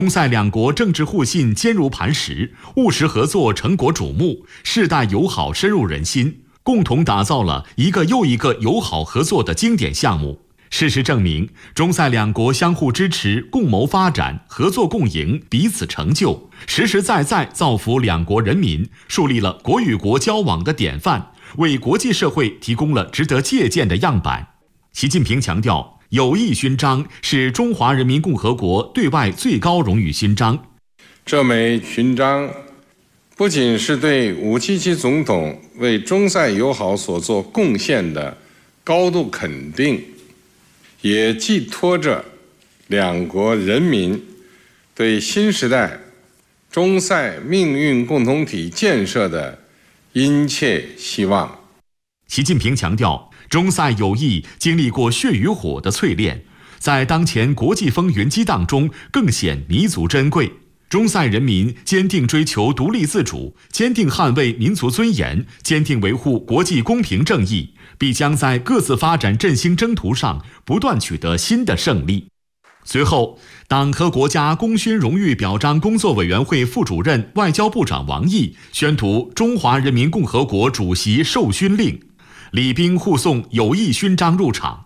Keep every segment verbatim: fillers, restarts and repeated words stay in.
中塞两国政治互信坚如磐石，务实合作成果瞩目，世代友好深入人心，共同打造了一个又一个友好合作的经典项目。事实证明，中塞两国相互支持、共谋发展、合作共赢、彼此成就，实实在在造福两国人民，树立了国与国交往的典范，为国际社会提供了值得借鉴的样板。习近平强调，友谊勋章是中华人民共和国对外最高荣誉勋章。 这枚勋章不仅是对武契奇总统为中塞友好所做贡献的高度肯定，也寄托着两国人民对新时代中塞命运共同体建设的殷切希望。 习近平强调，中塞友谊经历过血与火的淬炼，在当前国际风云激荡中更显弥足珍贵。中塞人民坚定追求独立自主，坚定捍卫民族尊严，坚定维护国际公平正义，必将在各自发展振兴征途上不断取得新的胜利。随后，党和国家功勋荣誉表彰工作委员会副主任、外交部长王毅宣读中华人民共和国主席授勋令，礼宾护送友谊勋章入场。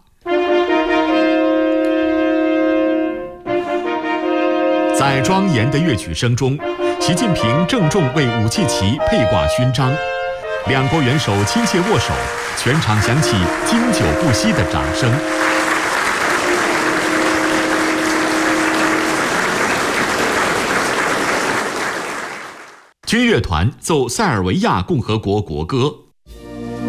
在庄严的乐曲声中，习近平郑重为武契奇佩挂勋章，两国元首亲切握手，全场响起经久不息的掌声。军乐团奏塞尔维亚共和国国歌。